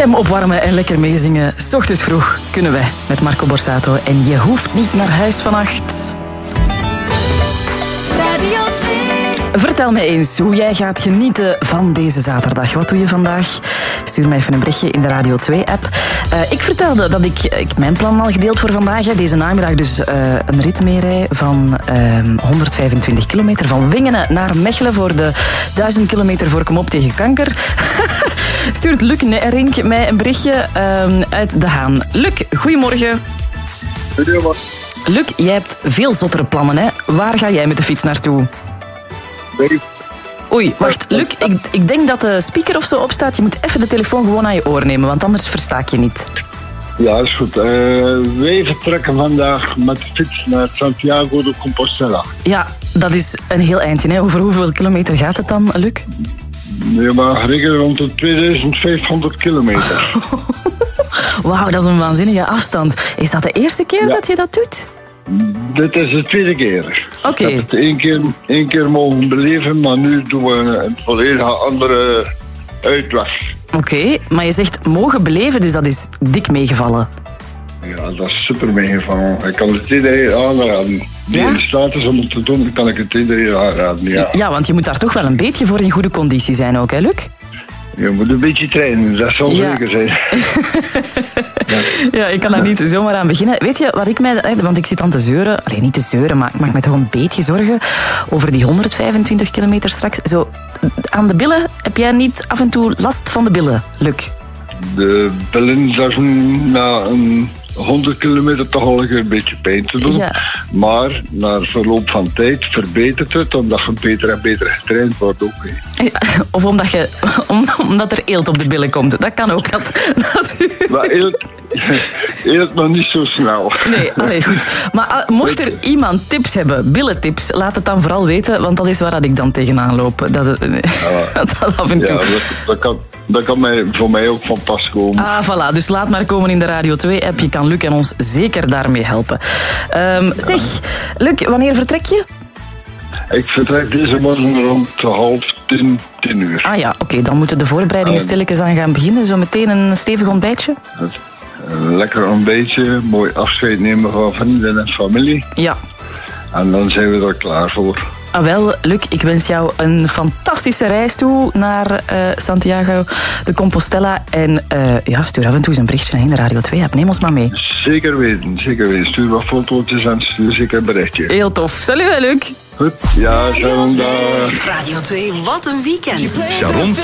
stem opwarmen en lekker meezingen. 's Ochtends vroeg kunnen wij met Marco Borsato. En je hoeft niet naar huis vannacht. Radio 2. Vertel me eens hoe jij gaat genieten van deze zaterdag. Wat doe je vandaag? Stuur mij even een berichtje in de Radio 2-app. Ik vertelde dat ik mijn plan al gedeeld voor vandaag. Deze namiddag dus een rit meerij van 125 kilometer. Van Wingenen naar Mechelen voor de 1000 kilometer voor Kom op tegen kanker. Stuurt Luc Rink mij een berichtje uit De Haan. Luc, goedemorgen. Goedemorgen. Luc, jij hebt veel zottere plannen, hè? Waar ga jij met de fiets naartoe? Nee. Oei, wacht, Luc, ik denk dat de speaker of zo opstaat. Je moet even de telefoon gewoon aan je oor nemen, want anders versta ik je niet. Ja, is goed. Wij vertrekken vandaag met de fiets naar Santiago de Compostela. Ja, dat is een heel eindje, hè? Over hoeveel kilometer gaat het dan, Luc? Je mag rekenen rond de 2500 kilometer. Wauw, dat is een waanzinnige afstand. Is dat de eerste keer dat je dat doet? Dit is de tweede keer. Oké. Ik heb het één keer mogen beleven, maar nu doen we een volledig andere uitweg. Oké, maar je zegt mogen beleven, dus dat is dik meegevallen. Ja, dat is super meegevallen. Ik kan het iedereen aanraden. Die Ja? in staat is om het te doen, kan ik het iedereen aanraden, ja. Ja, want je moet daar toch wel een beetje voor in goede conditie zijn ook, hè, Luc? Je moet een beetje trainen, dat zal Ja. zeker zijn. Ja, ik kan daar niet zomaar aan beginnen. Weet je wat ik mij... Want ik zit aan te zeuren. Alleen niet te zeuren, maar ik maak me toch een beetje zorgen over die 125 kilometer straks. Zo, aan de billen, heb jij niet af en toe last van de billen, Luc? De billen zijn na een 100 kilometer toch al een beetje pijn te doen. Ja. Maar na verloop van tijd verbetert het, omdat je beter en beter getraind wordt ook. Of omdat er eelt op de billen komt. Dat kan ook. Maar eelt nog niet zo snel. Nee, allee, goed. Maar mocht er iemand tips hebben, billentips, laat het dan vooral weten, want dat is waar ik dan tegenaan loop. Dat af en toe. Ja, dat kan voor mij ook van pas komen. Ah, voilà. Dus laat maar komen in de Radio 2-app. Je kan Luc en ons zeker daarmee helpen. Zeg, Luc, wanneer vertrek je? Ik vertrek deze morgen rond 9:30. Ah ja, oké. Dan moeten de voorbereidingen stilletjes aan gaan beginnen. Zo meteen een stevig ontbijtje? Een lekker ontbijtje, mooi afscheid nemen van vrienden en familie. Ja. En dan zijn we er klaar voor. Ah, wel, Luc, ik wens jou een fantastische reis toe naar Santiago de Compostela. En stuur af en toe eens een berichtje in de Radio 2-app. Neem ons maar mee. Zeker weten, zeker weten. Stuur wat fotootjes en stuur zeker een berichtje. Heel tof. Salut, Luc. Goed, ja, Sharon, dag. Radio 2, wat een weekend. Sharon